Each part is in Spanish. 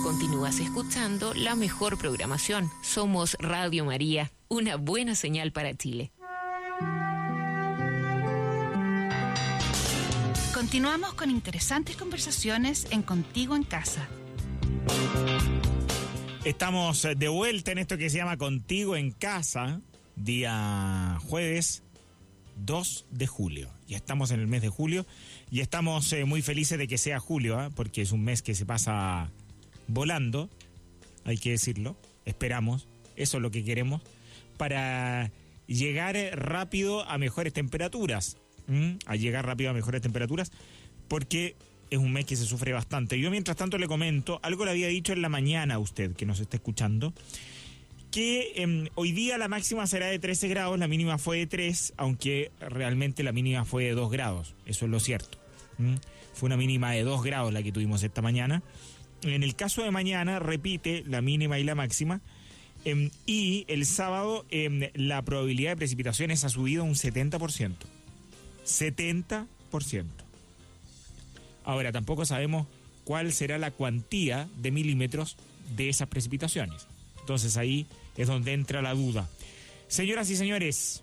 Continúas escuchando la mejor programación. Somos Radio María, una buena señal para Chile. Continuamos con interesantes conversaciones en Contigo en Casa. Estamos de vuelta en esto que se llama Contigo en Casa, día jueves 2 de julio. Ya estamos en el mes de julio y estamos muy felices de que sea julio, porque es un mes que se pasa volando, hay que decirlo. Esperamos, eso es lo que queremos, para llegar rápido a mejores temperaturas. Porque es un mes que se sufre bastante. Yo mientras tanto le comento, algo le había dicho en la mañana a usted que nos está escuchando, que hoy día la máxima será de 13 grados, la mínima fue de 3, aunque realmente la mínima fue de 2 grados, eso es lo cierto. Fue una mínima de 2 grados la que tuvimos esta mañana. En el caso de mañana repite la mínima y la máxima, y el sábado la probabilidad de precipitaciones ha subido un 70%. 70%. Ahora, tampoco sabemos cuál será la cuantía de milímetros de esas precipitaciones. Entonces ahí es donde entra la duda. Señoras y señores,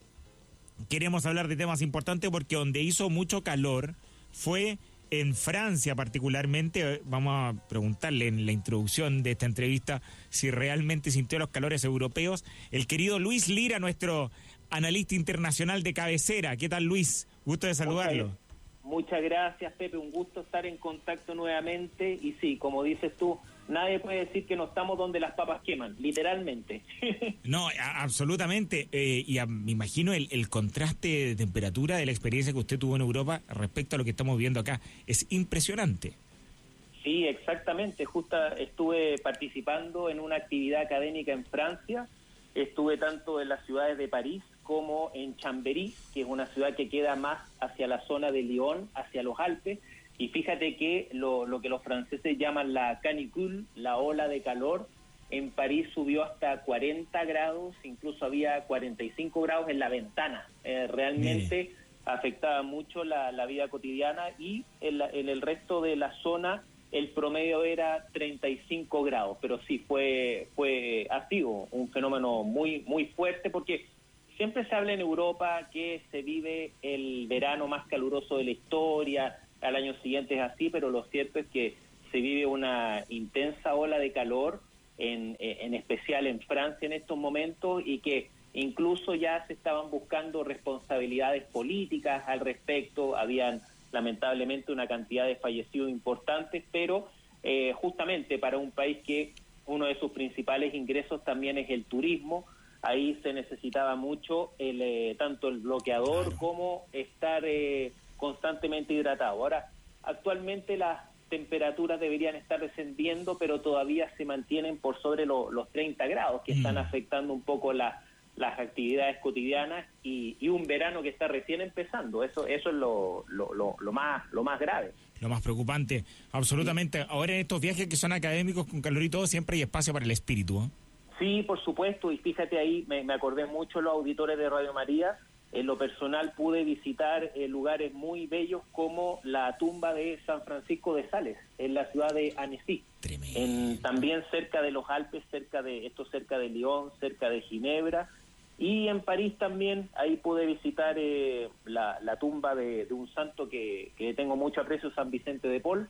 queremos hablar de temas importantes porque donde hizo mucho calor fue en Francia particularmente. Vamos a preguntarle en la introducción de esta entrevista si realmente sintió los calores europeos el querido Luis Lira, nuestro analista internacional de cabecera. ¿Qué tal, Luis? Gusto de saludarlo. Muchas gracias, Pepe, un gusto estar en contacto nuevamente. Y sí, como dices tú, nadie puede decir que no estamos donde las papas queman, literalmente. No, absolutamente. Me imagino el contraste de temperatura de la experiencia que usted tuvo en Europa respecto a lo que estamos viendo acá. Es impresionante. Sí, exactamente. Justo estuve participando en una actividad académica en Francia. Estuve tanto en las ciudades de París como en Chambéry, que es una ciudad que queda más hacia la zona de Lyon, hacia los Alpes. Y fíjate que lo que los franceses llaman la canicule, la ola de calor, en París subió hasta 40 grados, incluso había 45 grados en la ventana. Realmente afectaba mucho la vida cotidiana, y en el resto de la zona el promedio era 35 grados, pero sí ha sido un fenómeno muy, muy fuerte, porque siempre se habla en Europa que se vive el verano más caluroso de la historia, al año siguiente es así, pero lo cierto es que se vive una intensa ola de calor, en especial en Francia en estos momentos, y que incluso ya se estaban buscando responsabilidades políticas al respecto. Habían lamentablemente una cantidad de fallecidos importantes, pero justamente para un país que uno de sus principales ingresos también es el turismo, ahí se necesitaba mucho tanto el bloqueador como estar constantemente hidratado. Ahora, actualmente las temperaturas deberían estar descendiendo, pero todavía se mantienen por sobre los 30 grados, que están afectando un poco las actividades cotidianas, y un verano que está recién empezando. Eso es lo más grave. Lo más preocupante, absolutamente. Sí. Ahora en estos viajes que son académicos con calor y todo, siempre hay espacio para el espíritu, ¿eh? Sí, por supuesto, y fíjate ahí, me acordé mucho los auditores de Radio María. En lo personal pude visitar lugares muy bellos como la tumba de San Francisco de Sales, en la ciudad de Annecy. También cerca de los Alpes, cerca de Lyon, cerca de Ginebra. Y en París también, ahí pude visitar la tumba de un santo que tengo mucho aprecio, San Vicente de Paul,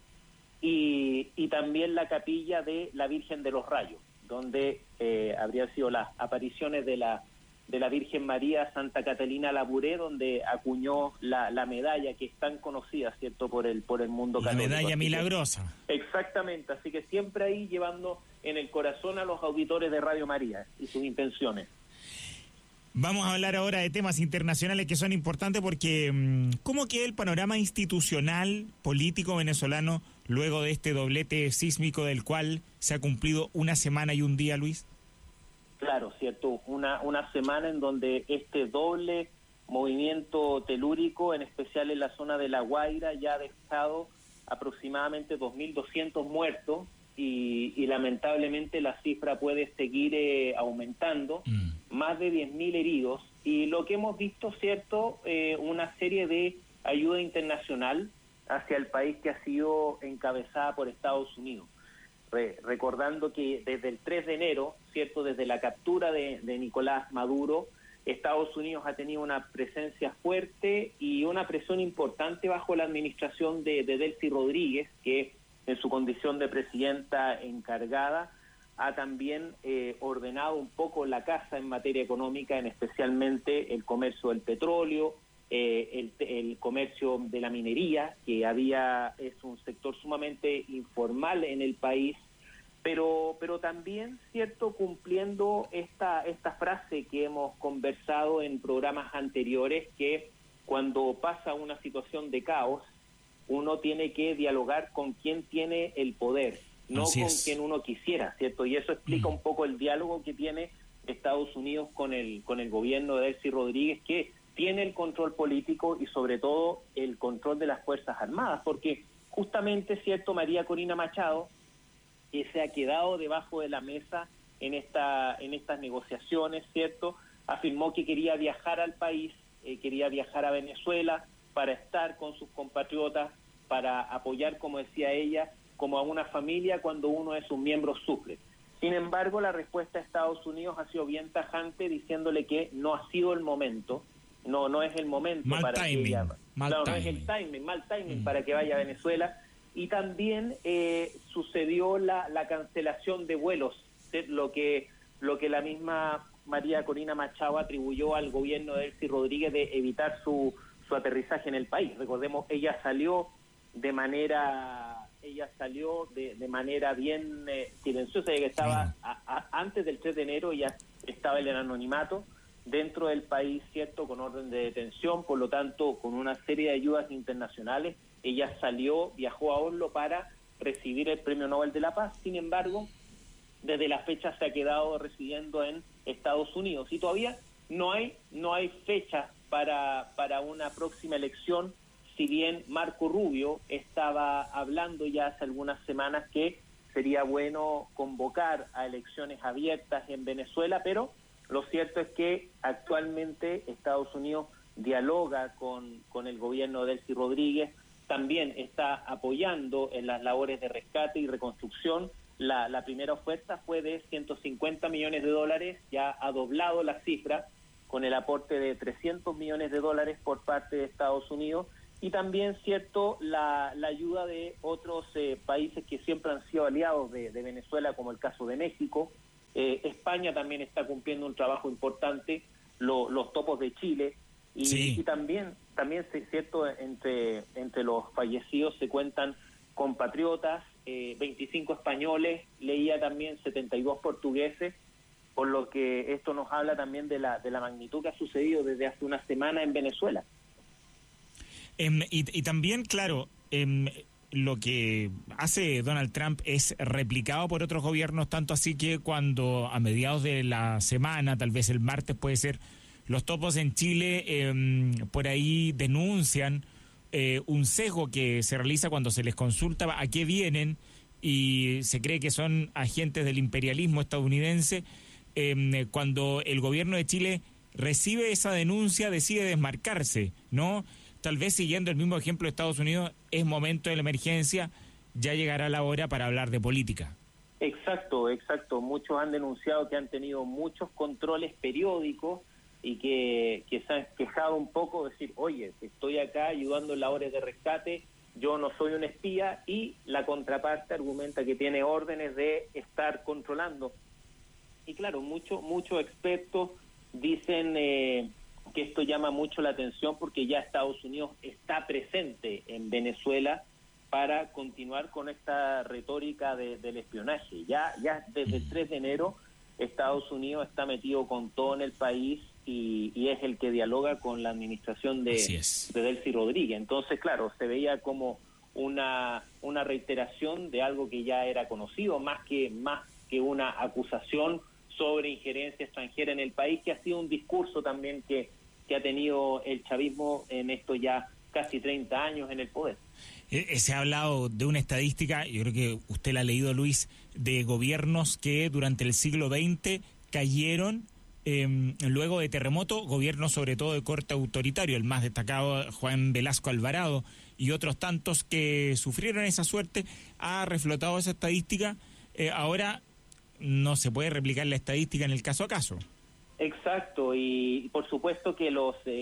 y también la capilla de la Virgen de los Rayos, donde habrían sido las apariciones de la Virgen María Santa Catalina Labouré, donde acuñó la medalla que es tan conocida, ¿cierto?, por el mundo católico. La medalla milagrosa. Exactamente, así que siempre ahí llevando en el corazón a los auditores de Radio María y sus intenciones. Vamos a hablar ahora de temas internacionales que son importantes, porque ¿cómo queda el panorama institucional, político venezolano luego de este doblete sísmico del cual se ha cumplido una semana y un día, Luis? Claro, cierto, una semana en donde este doble movimiento telúrico, en especial en la zona de La Guaira, ya ha dejado aproximadamente 2.200 muertos, y lamentablemente la cifra puede seguir aumentando, más de 10.000 heridos, y lo que hemos visto, cierto, una serie de ayuda internacional hacia el país que ha sido encabezada por Estados Unidos. recordando que desde el 3 de enero, ¿cierto?, desde la captura de Nicolás Maduro, Estados Unidos ha tenido una presencia fuerte y una presión importante bajo la administración de Delcy Rodríguez, que en su condición de presidenta encargada ha también ordenado un poco la casa en materia económica, en especialmente el comercio del petróleo, el comercio de la minería, que es un sector sumamente informal en el país, pero también, cierto, cumpliendo esta frase que hemos conversado en programas anteriores, que cuando pasa una situación de caos, uno tiene que dialogar con quien tiene el poder, no con quien uno quisiera, ¿cierto? Y eso explica un poco el diálogo que tiene Estados Unidos con el gobierno de Delcy Rodríguez, que tiene el control político y sobre todo el control de las Fuerzas Armadas, porque justamente, ¿cierto?, María Corina Machado, que se ha quedado debajo de la mesa en estas negociaciones, ¿cierto?, afirmó que quería viajar al país, quería viajar a Venezuela para estar con sus compatriotas, para apoyar, como decía ella, como a una familia cuando uno de sus miembros sufre. Sin embargo, la respuesta de Estados Unidos ha sido bien tajante, diciéndole que no ha sido el momento, no es el momento para que ella... Claro, no es el timing, mal timing para que vaya a Venezuela. Y también sucedió la cancelación de vuelos, ¿sí?, lo que la misma María Corina Machado atribuyó al gobierno de Delcy Rodríguez de evitar su aterrizaje en el país. Recordemos, ella salió de manera bien silenciosa, ya que estaba antes del 3 de enero, ella estaba en el anonimato dentro del país, ¿cierto?, con orden de detención, por lo tanto, con una serie de ayudas internacionales. Ella viajó a Oslo para recibir el Premio Nobel de la Paz. Sin embargo, desde la fecha se ha quedado residiendo en Estados Unidos y todavía no hay fecha para una próxima elección, si bien Marco Rubio estaba hablando ya hace algunas semanas que sería bueno convocar a elecciones abiertas en Venezuela, pero lo cierto es que actualmente Estados Unidos dialoga con el gobierno de Delcy Rodríguez, también está apoyando en las labores de rescate y reconstrucción. La primera oferta fue de $150 millones, ya ha doblado la cifra con el aporte de $300 millones por parte de Estados Unidos, y también, cierto, la ayuda de otros países que siempre han sido aliados de Venezuela, como el caso de México. España también está cumpliendo un trabajo importante, los topos de Chile, y también cierto, entre los fallecidos se cuentan compatriotas, 25 españoles, leía también 72 portugueses, por lo que esto nos habla también de la magnitud que ha sucedido desde hace una semana en Venezuela. Y también, claro, lo que hace Donald Trump es replicado por otros gobiernos, tanto así que cuando a mediados de la semana, tal vez el martes puede ser, los topos en Chile por ahí denuncian un sesgo que se realiza cuando se les consulta a qué vienen y se cree que son agentes del imperialismo estadounidense. Cuando el gobierno de Chile recibe esa denuncia, decide desmarcarse, ¿no? Tal vez siguiendo el mismo ejemplo de Estados Unidos, es momento de la emergencia, ya llegará la hora para hablar de política. Exacto. Muchos han denunciado que han tenido muchos controles periódicos y que se han quejado un poco, decir, oye, estoy acá ayudando en labores de rescate, yo no soy un espía, y la contraparte argumenta que tiene órdenes de estar controlando. Y claro, muchos expertos dicen que esto llama mucho la atención porque ya Estados Unidos está presente en Venezuela para continuar con esta retórica del espionaje. Ya desde el 3 de enero Estados Unidos está metido con todo en el país y es el que dialoga con la administración de Delcy Rodríguez. Entonces, claro, se veía como una reiteración de algo que ya era conocido, más que una acusación sobre injerencia extranjera en el país, que ha sido un discurso también que ha tenido el chavismo en estos ya casi 30 años en el poder. Se ha hablado de una estadística, yo creo que usted la ha leído, Luis, de gobiernos que durante el siglo XX cayeron luego de terremoto, gobiernos sobre todo de corte autoritario, el más destacado Juan Velasco Alvarado y otros tantos que sufrieron esa suerte. Ha reflotado esa estadística Ahora no se puede replicar la estadística en el caso a caso. Exacto, y por supuesto que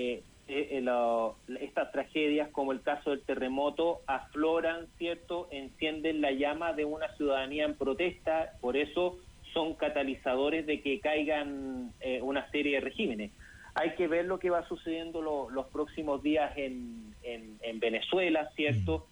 estas tragedias, como el caso del terremoto, afloran, ¿cierto?, encienden la llama de una ciudadanía en protesta, por eso son catalizadores de que caigan una serie de regímenes. Hay que ver lo que va sucediendo los próximos días en Venezuela, ¿cierto?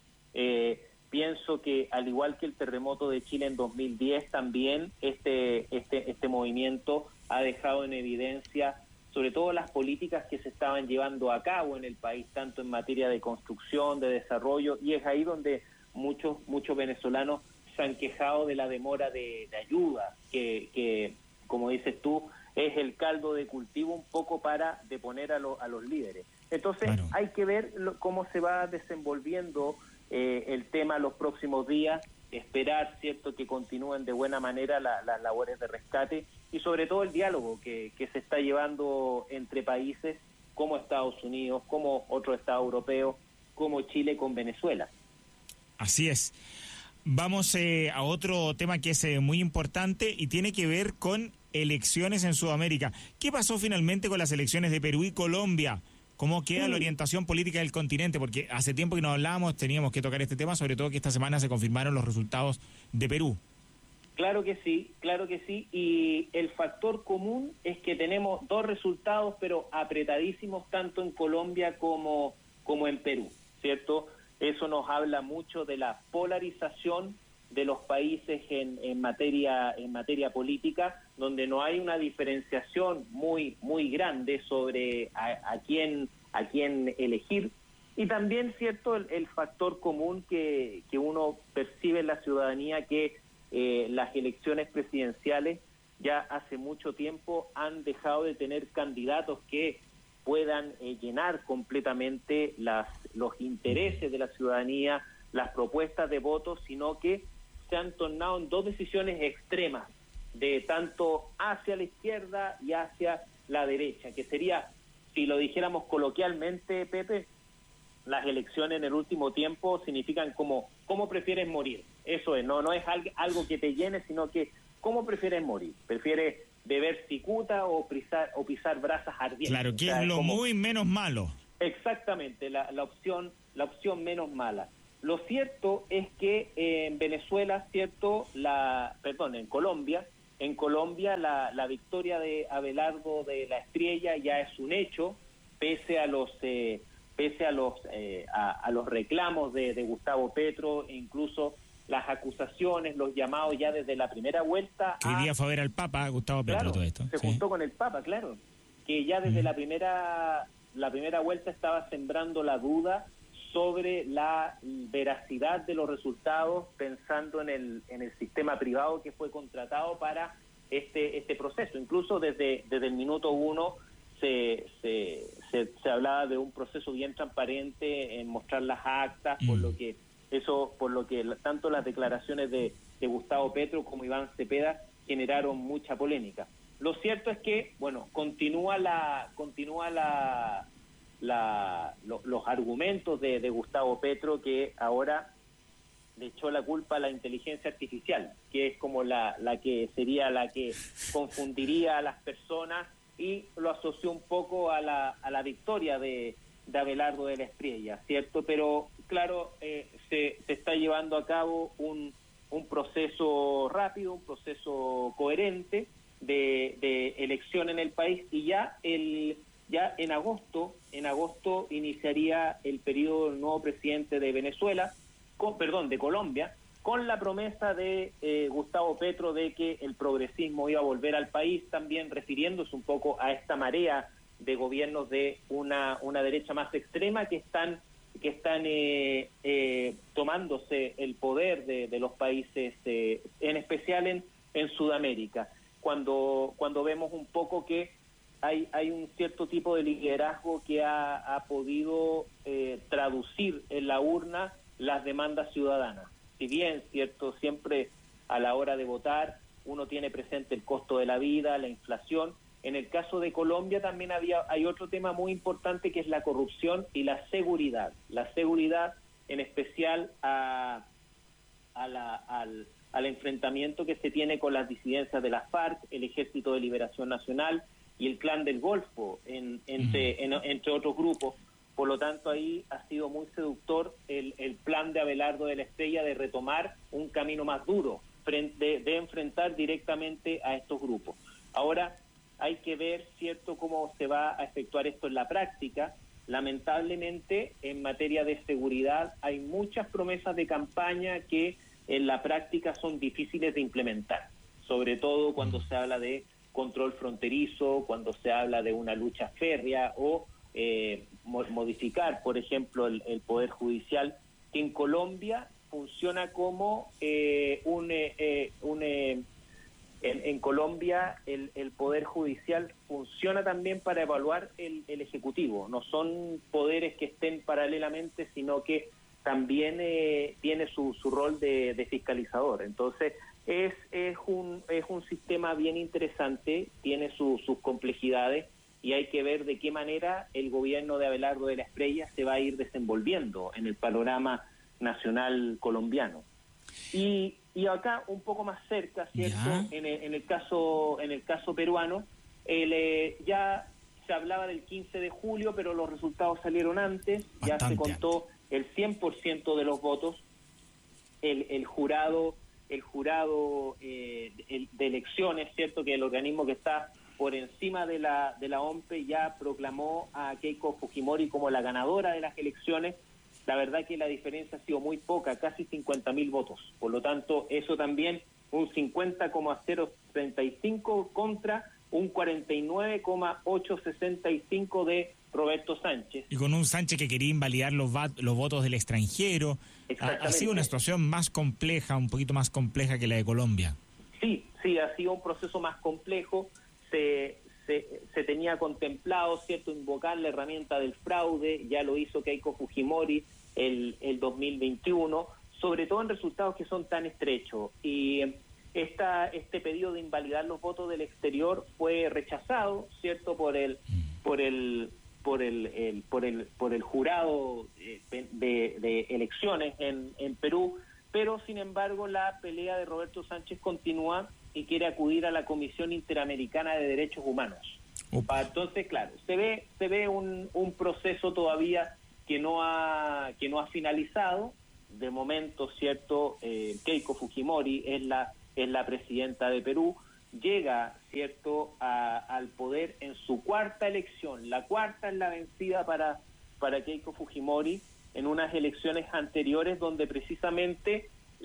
Pienso que, al igual que el terremoto de Chile en 2010, también este movimiento ha dejado en evidencia sobre todo las políticas que se estaban llevando a cabo en el país, tanto en materia de construcción, de desarrollo, y es ahí donde muchos venezolanos se han quejado de la demora de ayuda, que, como dices tú, es el caldo de cultivo un poco para deponer a los líderes. Entonces, claro, hay que ver cómo se va desenvolviendo el tema los próximos días, esperar, ¿cierto?, que continúen de buena manera las labores de rescate y sobre todo el diálogo que se está llevando entre países como Estados Unidos, como otros estados europeos, como Chile con Venezuela. Así es. Vamos a otro tema que es muy importante y tiene que ver con elecciones en Sudamérica. ¿Qué pasó finalmente con las elecciones de Perú y Colombia? ¿Cómo queda la orientación política del continente? Porque hace tiempo que no hablábamos, teníamos que tocar este tema, sobre todo que esta semana se confirmaron los resultados de Perú. Claro que sí, y el factor común es que tenemos dos resultados, pero apretadísimos tanto en Colombia como en Perú, ¿cierto? Eso nos habla mucho de la polarización de los países en materia política, donde no hay una diferenciación muy grande sobre a quién elegir. Y también, cierto, el factor común que uno percibe en la ciudadanía, que las elecciones presidenciales ya hace mucho tiempo han dejado de tener candidatos que puedan llenar completamente los intereses de la ciudadanía, las propuestas de votos, sino que se han tornado en dos decisiones extremas, de tanto hacia la izquierda y hacia la derecha, que sería, si lo dijéramos coloquialmente, Pepe, las elecciones en el último tiempo significan como ¿cómo prefieres morir? Eso es, no es algo que te llene, sino que ¿cómo prefieres morir? ¿Prefieres beber cicuta o pisar brasas ardientes? Claro, que es lo muy menos malo. Exactamente, la opción menos mala. Lo cierto es que en Venezuela, ¿cierto? En Colombia la victoria de Abelardo de la Espriella ya es un hecho, pese a los reclamos de Gustavo Petro, e incluso las acusaciones, los llamados ya desde la primera vuelta. Que hoy día fue a ver al Papa, Gustavo Petro, claro, todo esto. Se juntó con el Papa, claro, que ya desde la primera vuelta estaba sembrando la duda sobre la veracidad de los resultados, pensando en el sistema privado que fue contratado para este proceso. Incluso desde el minuto uno se hablaba de un proceso bien transparente en mostrar las actas, por lo que tanto las declaraciones de Gustavo Petro como Iván Cepeda generaron mucha polémica. Lo cierto es que, bueno, continúa los argumentos de Gustavo Petro, que ahora le echó la culpa a la inteligencia artificial, que es como la que sería la que confundiría a las personas, y lo asoció un poco a la victoria de Abelardo de la Espriella, ¿cierto? Pero claro, se está llevando a cabo un proceso rápido, un proceso coherente de elección en el país, y ya en agosto iniciaría el periodo del nuevo presidente de de Colombia, con la promesa de Gustavo Petro de que el progresismo iba a volver al país, también refiriéndose un poco a esta marea de gobiernos de una derecha más extrema que están tomándose el poder de los países, en especial en Sudamérica, cuando vemos un poco que hay un cierto tipo de liderazgo que ha podido traducir en la urna las demandas ciudadanas. Si bien, cierto, siempre a la hora de votar uno tiene presente el costo de la vida, la inflación, en el caso de Colombia también hay otro tema muy importante, que es la corrupción y la seguridad. La seguridad, en especial a al enfrentamiento que se tiene con las disidencias de las FARC, el Ejército de Liberación Nacional y el Clan del Golfo, entre otros grupos. Por lo tanto, ahí ha sido muy seductor el plan de Abelardo de la Estrella de retomar un camino más duro, de enfrentar directamente a estos grupos. Ahora hay que ver, ¿cierto?, cómo se va a efectuar esto en la práctica. Lamentablemente, en materia de seguridad, hay muchas promesas de campaña que en la práctica son difíciles de implementar, sobre todo cuando se habla de control fronterizo, cuando se habla de una lucha férrea o modificar, por ejemplo, el Poder Judicial, que en Colombia funciona como en Colombia el Poder Judicial funciona también para evaluar el Ejecutivo. No son poderes que estén paralelamente, sino que también tiene su rol de fiscalizador. Entonces, es un sistema bien interesante, tiene sus complejidades, y hay que ver de qué manera el gobierno de Abelardo de la Estrella se va a ir desenvolviendo en el panorama nacional colombiano. Y acá un poco más cerca, ¿cierto? En el caso peruano, ya se hablaba del 15 de julio, pero los resultados salieron antes. Ya se contó el 100% de los votos. El jurado de elecciones, ¿cierto?, que el organismo que está por encima de la OMPE ya proclamó a Keiko Fujimori como la ganadora de las elecciones. La verdad que la diferencia ha sido muy poca, casi 50.000 votos. Por lo tanto, eso también, un 50,035 contra un 49,865 de Roberto Sánchez. Y con un Sánchez que quería invalidar los votos del extranjero. Ha sido una situación más compleja, un poquito más compleja que la de Colombia. Sí, ha sido un proceso más complejo. Se tenía contemplado, ¿cierto?, invocar la herramienta del fraude. Ya lo hizo Keiko Fujimori el 2021, sobre todo en resultados que son tan estrechos. Y este pedido de invalidar los votos del exterior fue rechazado, ¿cierto?, por el jurado de elecciones en Perú, pero sin embargo la pelea de Roberto Sánchez continúa y quiere acudir a la Comisión Interamericana de Derechos Humanos. Entonces, claro, se ve un proceso todavía que no ha finalizado. De momento, ¿cierto?, Keiko Fujimori es la presidenta de Perú, llega, ¿cierto?, al poder en su cuarta elección. La cuarta es la vencida para Keiko Fujimori en unas elecciones anteriores donde precisamente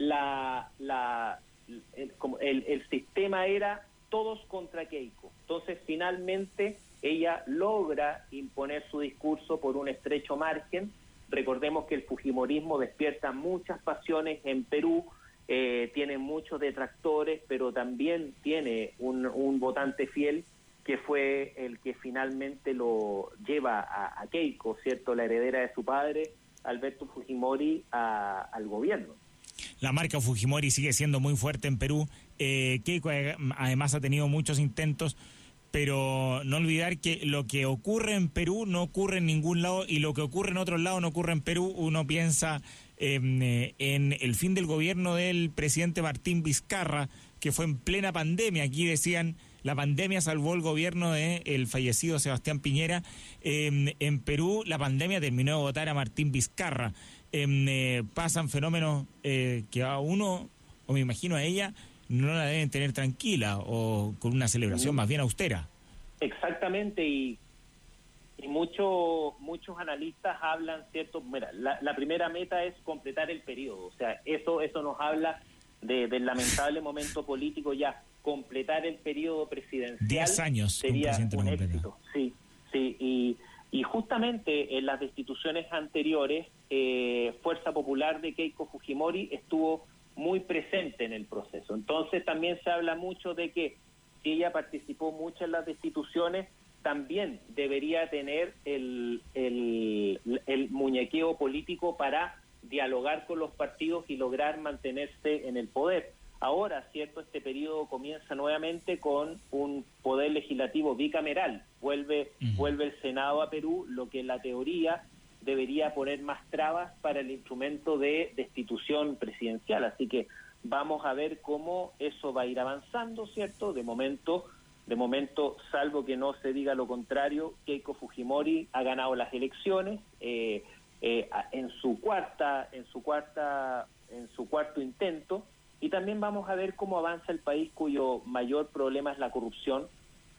el sistema era todos contra Keiko. Entonces, finalmente, ella logra imponer su discurso por un estrecho margen. Recordemos que el fujimorismo despierta muchas pasiones en Perú, tiene muchos detractores, pero también tiene un votante fiel que fue el que finalmente lo lleva a Keiko, ¿cierto?, la heredera de su padre, Alberto Fujimori, al gobierno. La marca Fujimori sigue siendo muy fuerte en Perú. Keiko además ha tenido muchos intentos, pero no olvidar que lo que ocurre en Perú no ocurre en ningún lado, y lo que ocurre en otros lados no ocurre en Perú. Uno piensa en el fin del gobierno del presidente Martín Vizcarra, que fue en plena pandemia. Aquí decían, la pandemia salvó el gobierno del fallecido Sebastián Piñera. En Perú la pandemia terminó de votar a Martín Vizcarra. Pasan fenómenos que a uno, o me imagino a ella, no la deben tener tranquila o con una celebración más bien austera. Exactamente, y muchos analistas hablan, ¿cierto? Mira, la primera meta es completar el periodo, o sea, eso nos habla del lamentable momento político ya. Completar el periodo presidencial 10 años sería un éxito. Sí, y justamente en las destituciones anteriores, Fuerza Popular de Keiko Fujimori estuvo muy presente en el proceso. Entonces también se habla mucho de que si ella participó mucho en las destituciones, también debería tener el muñequeo político para dialogar con los partidos y lograr mantenerse en el poder. Ahora, ¿cierto?, este periodo comienza nuevamente con un poder legislativo bicameral. Vuelve el Senado a Perú, lo que en la teoría debería poner más trabas para el instrumento de destitución presidencial. Así que vamos a ver cómo eso va a ir avanzando, ¿cierto? De momento, salvo que no se diga lo contrario, Keiko Fujimori ha ganado las elecciones en su cuarto intento, y también vamos a ver cómo avanza el país, cuyo mayor problema es la corrupción,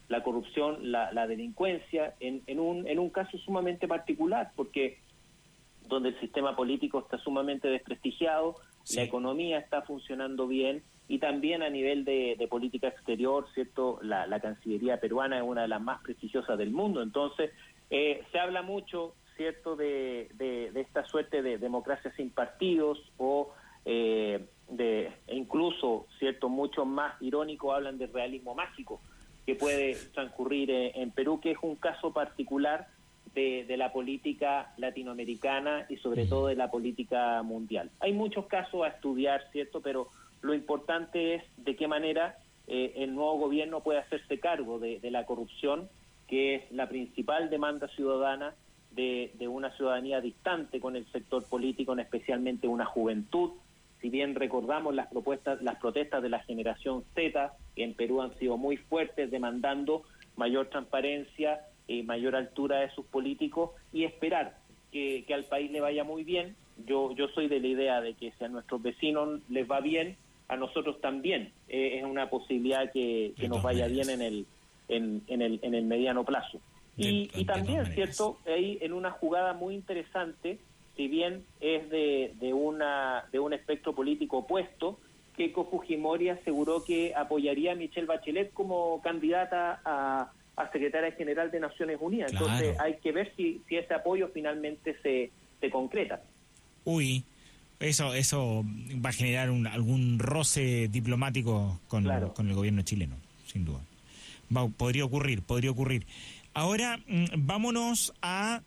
la delincuencia, en un caso sumamente particular, porque donde el sistema político está sumamente desprestigiado, sí, la economía está funcionando bien, y también a nivel de política exterior, ¿cierto? La Cancillería peruana es una de las más prestigiosas del mundo. Entonces, se habla mucho, ¿cierto?, de esta suerte de democracia sin partidos, o e incluso, ¿cierto?, mucho más irónico, hablan de realismo mágico que puede transcurrir en Perú, que es un caso particular de la política latinoamericana y sobre todo de la política mundial. Hay muchos casos a estudiar, ¿cierto?, pero lo importante es de qué manera el nuevo gobierno puede hacerse cargo de la corrupción, que es la principal demanda ciudadana de una ciudadanía distante con el sector político, especialmente una juventud. Si bien recordamos las protestas de la generación Z en Perú han sido muy fuertes, demandando mayor transparencia y mayor altura de sus políticos, y esperar que al país le vaya muy bien. Yo soy de la idea de que si a nuestros vecinos les va bien, a nosotros también es una posibilidad que nos vaya bien en el mediano plazo. Y también, ¿cierto?, ahí en una jugada muy interesante, si bien es de un espectro político opuesto, Keiko Fujimori aseguró que apoyaría a Michelle Bachelet como candidata a secretaria general de Naciones Unidas. Claro. Entonces hay que ver si ese apoyo finalmente se concreta. Uy, eso va a generar algún roce diplomático con el gobierno chileno, sin duda. Podría ocurrir. Ahora, vámonos a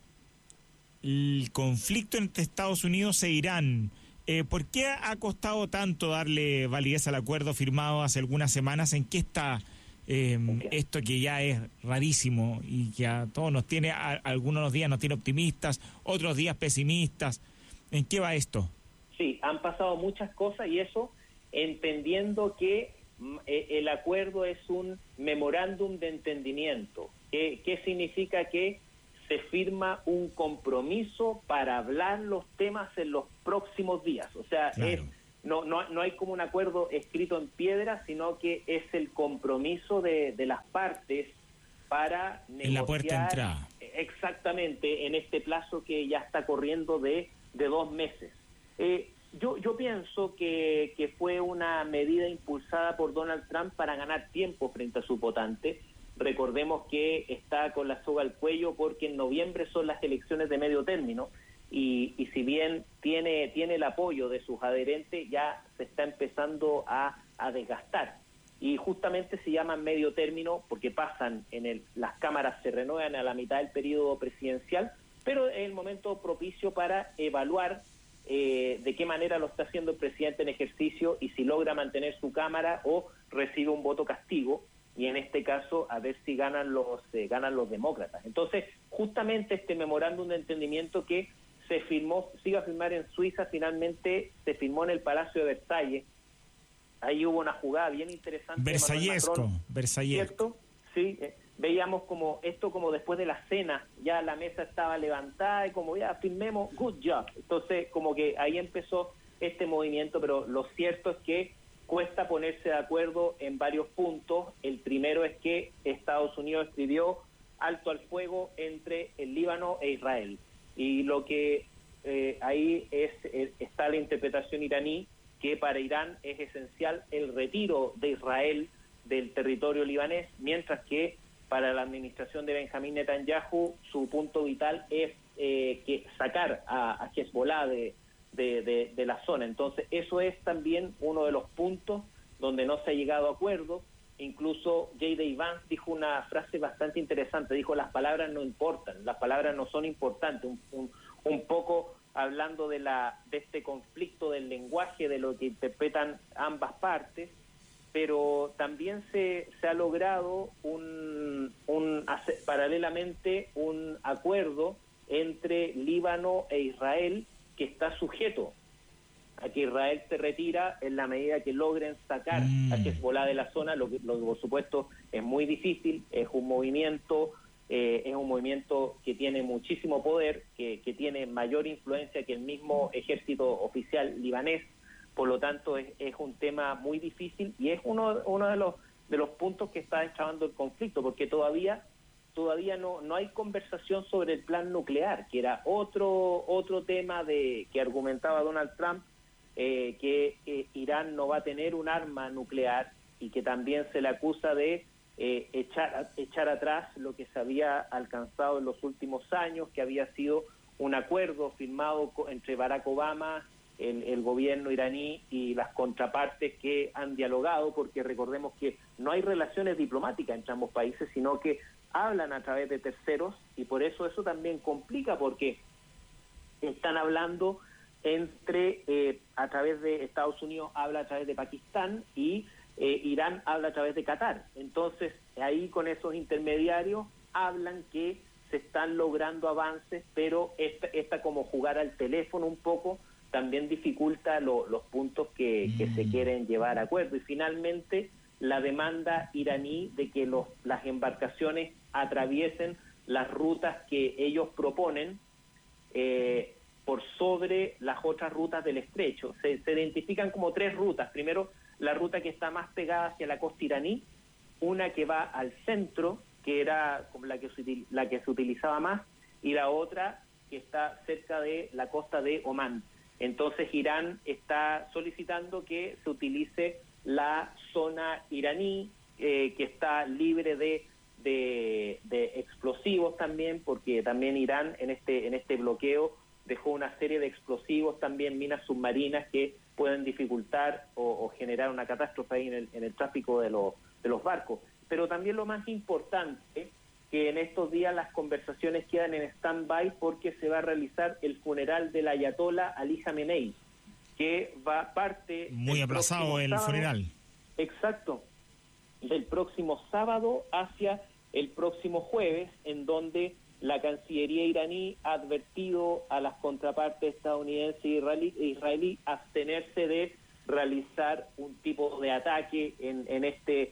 el conflicto entre Estados Unidos e Irán. ¿Por qué ha costado tanto darle validez al acuerdo firmado hace algunas semanas? ¿En qué está esto que ya es rarísimo y que a todos nos tiene, algunos días nos tiene optimistas, otros días pesimistas? ¿En qué va esto? Sí, han pasado muchas cosas, y eso entendiendo que el acuerdo es un memorándum de entendimiento. ¿Qué significa? Que se firma un compromiso para hablar los temas en los próximos días. O sea, claro, no hay como un acuerdo escrito en piedra, sino que es el compromiso de las partes para negociar. En la puerta de entrada. Exactamente, en este plazo que ya está corriendo de 2 meses. Yo pienso que fue una medida impulsada por Donald Trump para ganar tiempo frente a su votante. Recordemos que está con la soga al cuello porque en noviembre son las elecciones de medio término, y si bien tiene el apoyo de sus adherentes, ya se está empezando a desgastar. Y justamente se llaman medio término porque pasan las cámaras se renuevan a la mitad del periodo presidencial, pero es el momento propicio para evaluar de qué manera lo está haciendo el presidente en ejercicio y si logra mantener su cámara o recibe un voto castigo, y en este caso a ver si ganan los demócratas. Entonces, justamente este memorándum de entendimiento que se iba a firmar en Suiza, finalmente se firmó en el Palacio de Versalles. Ahí hubo una jugada bien interesante. Versallesco. ¿Cierto? Sí, veíamos como después de la cena, ya la mesa estaba levantada y como ya firmemos, good job. Entonces, como que ahí empezó este movimiento, pero lo cierto es que cuesta ponerse de acuerdo en varios puntos. El primero es que Estados Unidos escribió alto al fuego entre el Líbano e Israel. Y lo que ahí está la interpretación iraní, que para Irán es esencial el retiro de Israel del territorio libanés, mientras que para la administración de Benjamín Netanyahu su punto vital es que sacar a Hezbollah de la zona. Entonces eso es también uno de los puntos donde no se ha llegado a acuerdo. Incluso J.D. Vance dijo una frase bastante interesante, dijo: las palabras no importan, las palabras no son importantes, un poco hablando de este conflicto del lenguaje, de lo que interpretan ambas partes. Pero también se ha logrado paralelamente un acuerdo entre Líbano e Israel, que está sujeto a que Israel se retira en la medida que logren sacar a Hezbollah de la zona, lo que por supuesto es muy difícil, es un movimiento que tiene muchísimo poder, que tiene mayor influencia que el mismo ejército oficial libanés, por lo tanto es un tema muy difícil y es uno de los puntos que está destrabando el conflicto, porque todavía no hay conversación sobre el plan nuclear, que era otro tema que argumentaba Donald Trump, que Irán no va a tener un arma nuclear y que también se le acusa de echar atrás lo que se había alcanzado en los últimos años, que había sido un acuerdo firmado entre Barack Obama, el gobierno iraní y las contrapartes que han dialogado, porque recordemos que no hay relaciones diplomáticas entre ambos países, sino que hablan a través de terceros, y por eso también complica, porque están hablando a través de Estados Unidos, habla a través de Pakistán, y Irán habla a través de Qatar. Entonces, ahí con esos intermediarios hablan que se están logrando avances, pero esta como jugar al teléfono un poco también dificulta los puntos que se quieren llevar a acuerdo. Y finalmente, la demanda iraní de que las embarcaciones atraviesen las rutas que ellos proponen por sobre las otras rutas del estrecho. Se identifican como 3 rutas. Primero, la ruta que está más pegada hacia la costa iraní, una que va al centro, que era como la que se utilizaba más, y la otra que está cerca de la costa de Omán. Entonces Irán está solicitando que se utilice la zona iraní, que está libre de explosivos también, porque también Irán en este bloqueo dejó una serie de explosivos, también minas submarinas que pueden dificultar o generar una catástrofe ahí en el tráfico de los barcos. Pero también lo más importante, que en estos días las conversaciones quedan en stand-by porque se va a realizar el funeral del ayatolá Ali Khamenei, que va parte... Muy aplazado el funeral. Exacto, del próximo sábado hacia el próximo jueves, en donde la Cancillería iraní ha advertido a las contrapartes estadounidense e israelí abstenerse de realizar un tipo de ataque en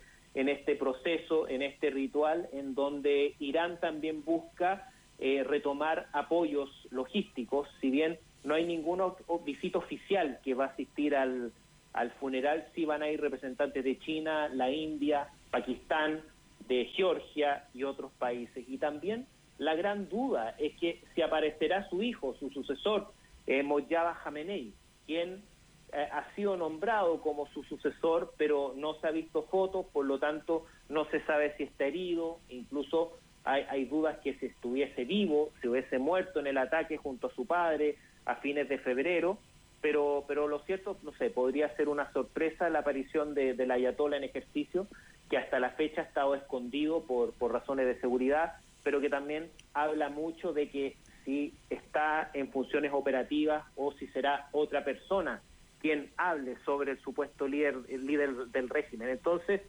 este proceso, en este ritual, en donde Irán también busca retomar apoyos logísticos. Si bien no hay ningún visita oficial que va a asistir al funeral, sí van a ir representantes de China, la India, Pakistán, de Georgia y otros países. Y también la gran duda es que si aparecerá su hijo, su sucesor, Mojtaba Khamenei, quien ha sido nombrado como su sucesor, pero no se ha visto fotos, por lo tanto no se sabe si está herido, incluso hay dudas que si estuviese vivo, si hubiese muerto en el ataque junto a su padre a fines de febrero, pero lo cierto, no sé, podría ser una sorpresa la aparición del ayatolá en ejercicio, que hasta la fecha ha estado escondido por razones de seguridad, pero que también habla mucho de que si está en funciones operativas o si será otra persona quien hable sobre el supuesto líder del régimen. Entonces,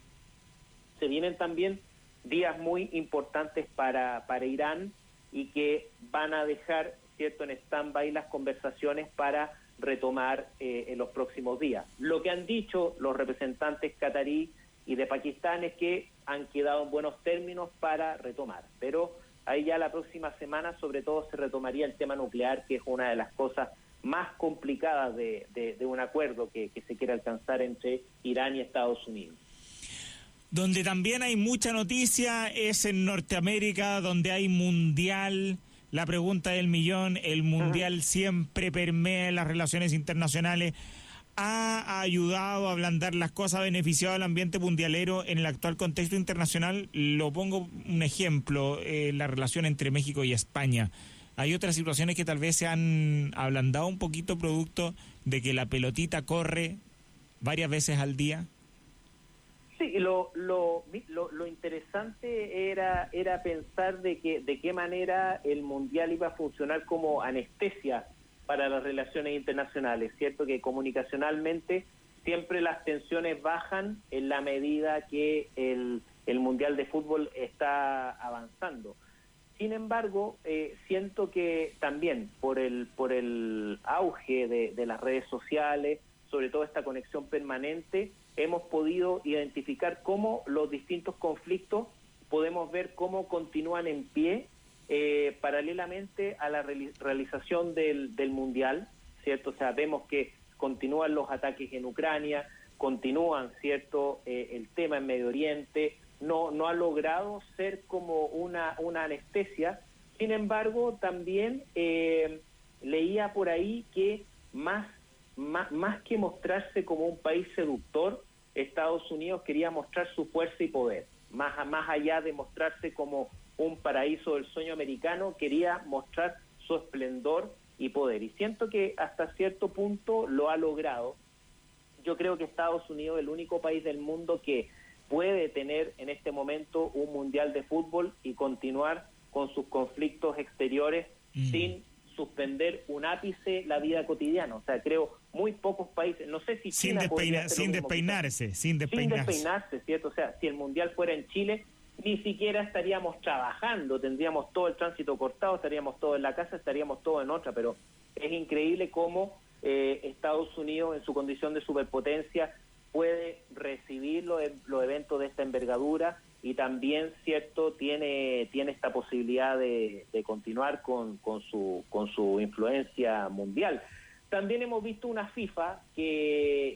se vienen también días muy importantes para Irán y que van a dejar, cierto, en stand-by las conversaciones para retomar en los próximos días. Lo que han dicho los representantes catarí y de Pakistán es que han quedado en buenos términos para retomar, pero ahí ya la próxima semana sobre todo se retomaría el tema nuclear, que es una de las cosas más complicadas de un acuerdo que se quiere alcanzar entre Irán y Estados Unidos. Donde también hay mucha noticia es en Norteamérica, donde hay mundial. La pregunta del millón, el mundial siempre permea en las relaciones internacionales. ¿Ha ayudado a ablandar las cosas, ha beneficiado al ambiente mundialero en el actual contexto internacional? Lo pongo un ejemplo, la relación entre México y España. Hay otras situaciones que tal vez se han ablandado un poquito producto de que la pelotita corre varias veces al día. Sí, lo interesante era pensar de qué manera el mundial iba a funcionar como anestesia para las relaciones internacionales, ¿cierto? Que comunicacionalmente siempre las tensiones bajan en la medida que el mundial de fútbol está avanzando. Sin embargo, siento que también por el auge de las redes sociales, sobre todo esta conexión permanente, hemos podido identificar cómo los distintos conflictos podemos ver cómo continúan en pie paralelamente a la realización del Mundial, ¿cierto? O sea, vemos que continúan los ataques en Ucrania, continúan, ¿cierto?, el tema en Medio Oriente, no ha logrado ser como una anestesia. Sin embargo, también leía por ahí que más que mostrarse como un país seductor, Estados Unidos quería mostrar su fuerza y poder. Más allá de mostrarse como un paraíso del sueño americano, quería mostrar su esplendor y poder. Y siento que hasta cierto punto lo ha logrado. Yo creo que Estados Unidos es el único país del mundo que puede tener en este momento un mundial de fútbol y continuar con sus conflictos exteriores sin suspender un ápice la vida cotidiana. O sea, creo muy pocos países, no sé si sin despeinarse, ¿cierto? O sea, si el mundial fuera en Chile, ni siquiera estaríamos trabajando, tendríamos todo el tránsito cortado, estaríamos todos en la casa, estaríamos todos en otra, pero es increíble cómo Estados Unidos, en su condición de superpotencia, puede recibir los eventos de esta envergadura y también, cierto, tiene esta posibilidad de continuar con su influencia mundial. También hemos visto una FIFA que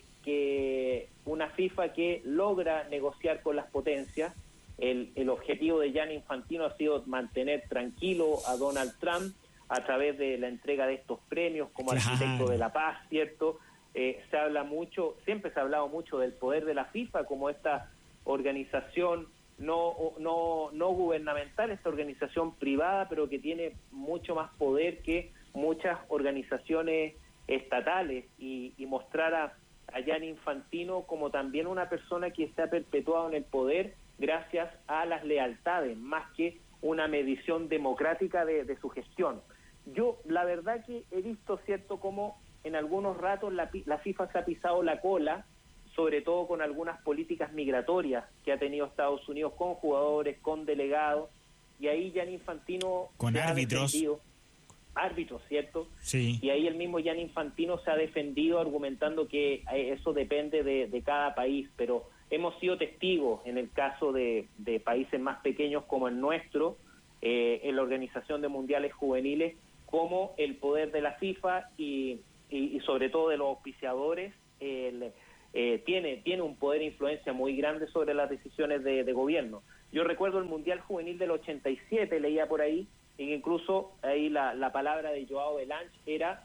logra negociar con las potencias. El objetivo de Gianni Infantino ha sido mantener tranquilo a Donald Trump a través de la entrega de estos premios como arquitecto de la paz, ¿cierto? Siempre se ha hablado mucho del poder de la FIFA como esta organización no gubernamental, esta organización privada, pero que tiene mucho más poder que muchas organizaciones estatales, y mostrar a Gianni Infantino como también una persona que se ha perpetuado en el poder gracias a las lealtades, más que una medición democrática de su gestión. Yo, la verdad que he visto, cierto, como en algunos ratos la FIFA se ha pisado la cola, sobre todo con algunas políticas migratorias que ha tenido Estados Unidos con jugadores, con delegados, y ahí Gianni Infantino con árbitros, ¿cierto? Sí. Y ahí el mismo Gianni Infantino se ha defendido argumentando que eso depende de cada país, pero hemos sido testigos en el caso de países más pequeños como el nuestro, en la organización de mundiales juveniles, como el poder de la FIFA y sobre todo de los auspiciadores tiene un poder e influencia muy grande sobre las decisiones de gobierno. Yo recuerdo el Mundial Juvenil del 87, leía por ahí, e incluso ahí la palabra de Joao Belange era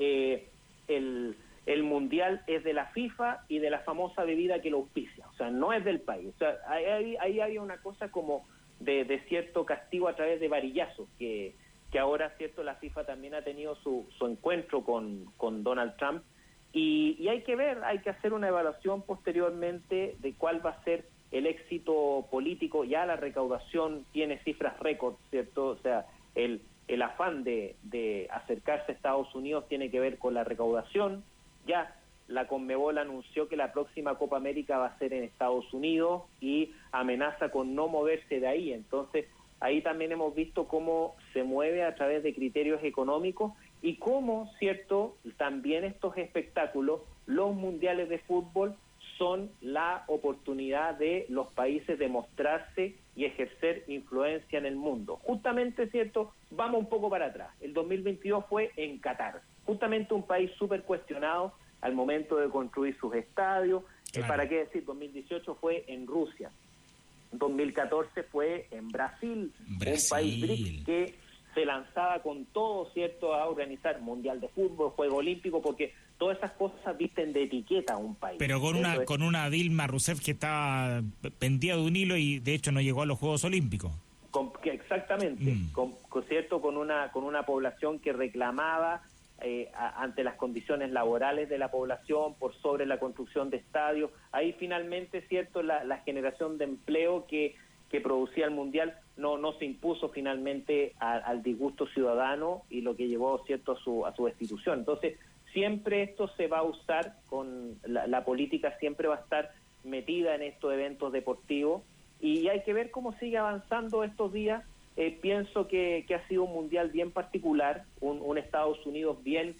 el Mundial es de la FIFA y de la famosa bebida que lo auspicia, o sea, no es del país. O sea, ahí había una cosa como de cierto castigo a través de varillazos, que ahora, cierto, la FIFA también ha tenido su encuentro con Donald Trump, y hay que hacer una evaluación posteriormente de cuál va a ser el éxito político. Ya la recaudación tiene cifras récord, ¿cierto? O sea, el afán de acercarse a Estados Unidos tiene que ver con la recaudación. Ya la Conmebol anunció que la próxima Copa América va a ser en Estados Unidos y amenaza con no moverse de ahí. Entonces, ahí también hemos visto cómo se mueve a través de criterios económicos y cómo, cierto, también estos espectáculos, los mundiales de fútbol, son la oportunidad de los países de mostrarse y ejercer influencia en el mundo. Justamente, cierto, vamos un poco para atrás. El 2022 fue en Qatar, justamente un país súper cuestionado al momento de construir sus estadios. Claro. ¿Para qué decir? 2018 fue en Rusia. 2014 fue en Brasil, un país BRICS que se lanzaba con todo, ¿cierto?, a organizar Mundial de Fútbol, Juego Olímpico, porque todas esas cosas visten de etiqueta a un país. Pero con una Dilma Rousseff que estaba pendida de un hilo y de hecho no llegó a los Juegos Olímpicos. Exactamente, ¿cierto?, con una población que reclamaba ante las condiciones laborales de la población, por sobre la construcción de estadios. Ahí finalmente, cierto, la generación de empleo que producía el Mundial no se impuso finalmente al disgusto ciudadano, y lo que llevó, cierto, a su destitución. Entonces, siempre esto se va a usar con la política, siempre va a estar metida en estos eventos deportivos, y hay que ver cómo sigue avanzando estos días pienso que ha sido un mundial bien particular, un Estados Unidos bien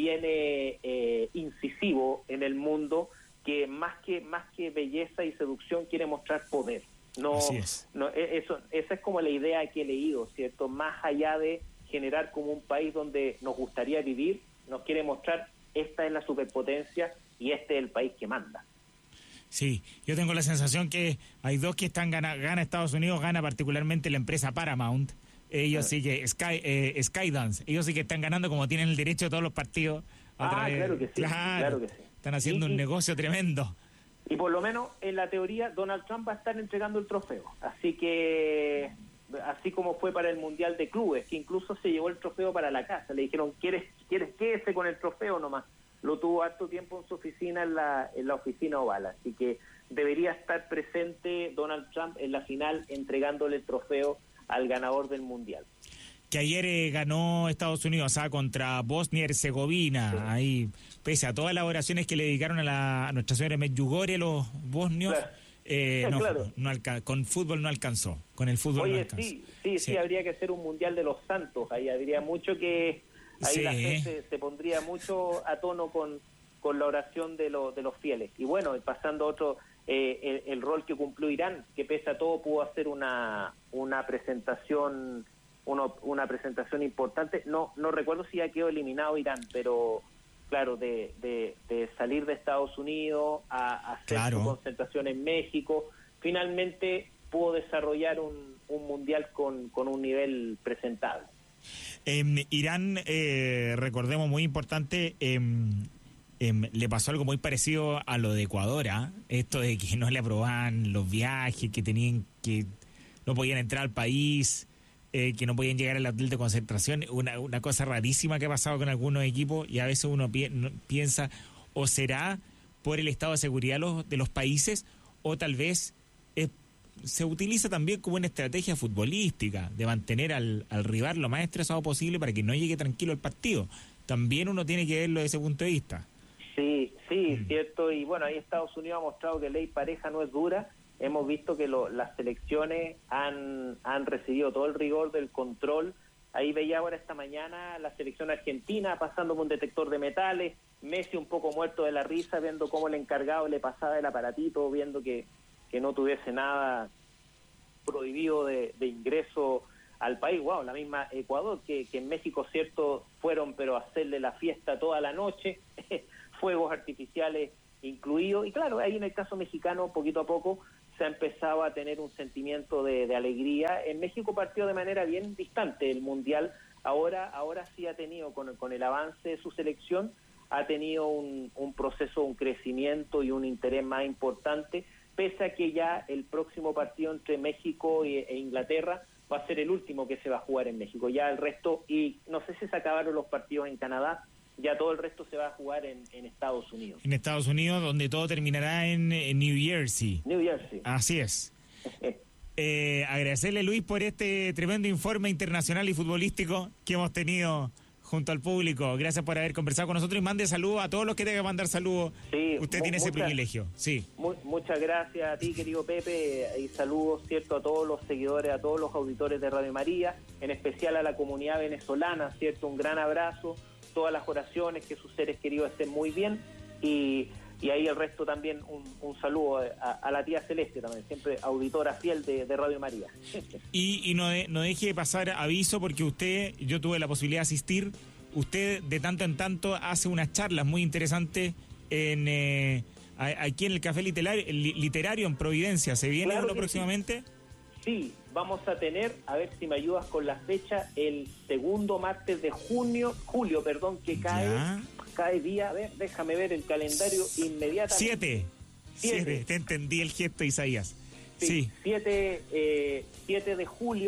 incisivo en el mundo, que más que belleza y seducción quiere mostrar poder. Esa es como la idea que he leído, ¿cierto? Más allá de generar como un país donde nos gustaría vivir, nos quiere mostrar: esta es la superpotencia y este es el país que manda. Sí, yo tengo la sensación que hay dos que están gana Estados Unidos, gana particularmente la empresa Paramount. Ellos sí que Skydance, ellos sí que están ganando, como tienen el derecho de todos los partidos. Claro que sí. Están haciendo un negocio tremendo. Y por lo menos en la teoría Donald Trump va a estar entregando el trofeo. Así que, así como fue para el Mundial de Clubes, que incluso se llevó el trofeo para la casa. Le dijeron: ¿Quieres quédese con el trofeo nomás? Lo tuvo harto tiempo en su oficina, en la oficina oval. Así que debería estar presente Donald Trump en la final, entregándole el trofeo al ganador del Mundial. Que ayer ganó Estados Unidos contra Bosnia y Herzegovina. Sí. Ahí, pese a todas las oraciones que le dedicaron a Nuestra Señora Medjugorje, los bosnios, claro. Con fútbol no alcanzó. Con el fútbol no alcanzó. Sí, habría que hacer un Mundial de los Santos. Ahí habría mucho que... Ahí la gente se pondría mucho a tono con la oración de los fieles. Y bueno, pasando a otro, el rol que cumplió Irán, que pese a todo pudo hacer una presentación importante. No recuerdo si ya quedó eliminado Irán, pero claro, de salir de Estados Unidos a hacer su concentración en México, finalmente pudo desarrollar un mundial con un nivel presentable. Irán, recordemos, muy importante, le pasó algo muy parecido a lo de Ecuador, esto de que no le aprobaban los viajes, que no podían entrar al país, que no podían llegar al hotel de concentración, una cosa rarísima que ha pasado con algunos equipos, y a veces uno piensa, o será por el estado de seguridad de los países, o tal vez se utiliza también como una estrategia futbolística de mantener al rival lo más estresado posible para que no llegue tranquilo el partido. También uno tiene que verlo desde ese punto de vista. Sí, cierto. Y bueno, ahí Estados Unidos ha mostrado que ley pareja no es dura. Hemos visto que las selecciones han recibido todo el rigor del control. Ahí veía ahora esta mañana la selección argentina pasando por un detector de metales, Messi un poco muerto de la risa viendo cómo el encargado le pasaba el aparatito, viendo que no tuviese nada prohibido de ingreso al país. La misma Ecuador, que en México, cierto, fueron pero a hacerle la fiesta toda la noche, fuegos artificiales incluidos. Y claro, ahí en el caso mexicano, poquito a poco, se ha empezado a tener un sentimiento de alegría. En México partió de manera bien distante el Mundial. Ahora sí ha tenido, con el avance de su selección, ha tenido un proceso, un crecimiento y un interés más importante, pese a que ya el próximo partido entre México e Inglaterra va a ser el último que se va a jugar en México. Ya el resto, y no sé si se acabaron los partidos en Canadá, ya todo el resto se va a jugar en Estados Unidos. En Estados Unidos, donde todo terminará en New Jersey. New Jersey. Así es. Agradecerle, Luis, por este tremendo informe internacional y futbolístico que hemos tenido junto al público. Gracias por haber conversado con nosotros y mande saludos a todos los que tengan que mandar saludos. Sí, usted tiene ese privilegio. Sí. Muchas gracias a ti, querido Pepe, y saludos, cierto, a todos los seguidores, a todos los auditores de Radio María, en especial a la comunidad venezolana, cierto, un gran abrazo, todas las oraciones, que sus seres queridos estén muy bien, y ahí el resto también un saludo a la tía Celeste también, siempre auditora fiel de Radio María. Y no deje de pasar aviso, porque yo tuve la posibilidad de asistir, usted de tanto en tanto hace unas charlas muy interesantes aquí en el Café Literario en Providencia. ¿Se viene uno próximamente? Sí, vamos a tener, a ver si me ayudas con la fecha, el segundo martes de julio, que cae día, a ver, déjame ver el calendario inmediatamente. 7, te entendí el gesto, Isaías. Sí. 7 de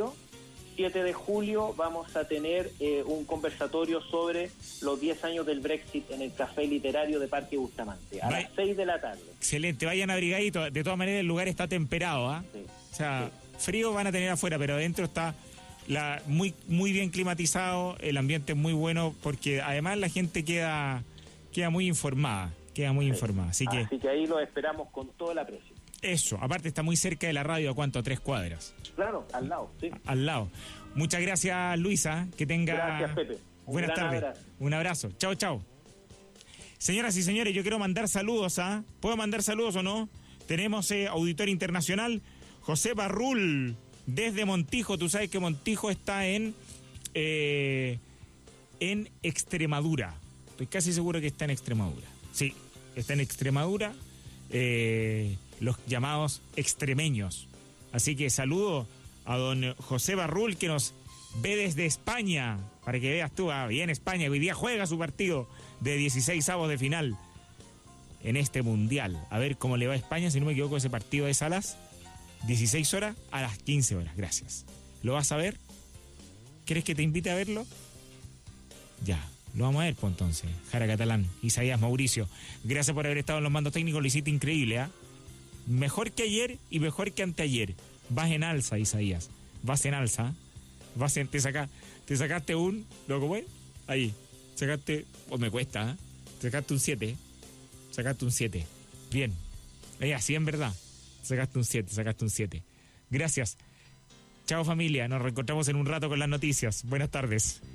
julio vamos a tener un conversatorio sobre los 10 años del Brexit en el Café Literario de Parque Bustamante, a las 6 de la tarde. Excelente, vayan abrigaditos. De todas maneras, el lugar está temperado, Sí. O sea, frío van a tener afuera, pero adentro está muy, muy bien climatizado, el ambiente es muy bueno, porque además la gente queda muy informada. Queda muy informada. Así que ahí lo esperamos con todo el aprecio. eso, aparte está muy cerca de la radio, ¿a cuánto? 3 cuadras. Claro, al lado, sí. Al lado. Muchas gracias, Luisa. Que tenga... Gracias, Pepe. Buenas tardes. Abrazo. Un abrazo. Chao, chao. Señoras y señores, yo quiero mandar saludos a... ¿Puedo mandar saludos o no? Tenemos auditor internacional, José Barrul, desde Montijo. Tú sabes que Montijo está en Extremadura. Estoy casi seguro que está en Extremadura. Sí, está en Extremadura. Los llamados extremeños. Así que saludo a don José Barrul, que nos ve desde España, para que veas tú, bien España, hoy día juega su partido de 16avos de final en este mundial. A ver cómo le va a España, si no me equivoco, ese partido es a las 16 horas, a las 15 horas, gracias. ¿Lo vas a ver? ¿Quieres que te invite a verlo? Ya, lo vamos a ver, pues entonces. Jara Catalán, Isaías Mauricio, gracias por haber estado en los mandos técnicos, lo hiciste increíble, ¿ah? Mejor que ayer y mejor que anteayer. Vas en alza, Isaías. Vas en alza. Te sacaste un... ¿Lo cómo es? Ahí. Sacaste... Pues me cuesta, ¿eh? Sacaste un 7. Sacaste un 7. Bien. Así en verdad. Sacaste un 7. Gracias. Chao familia. Nos reencontramos en un rato con las noticias. Buenas tardes.